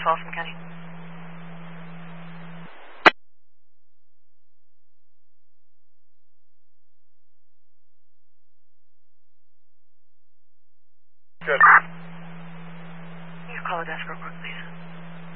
Folsom County. Good. You call a desk real quick, please.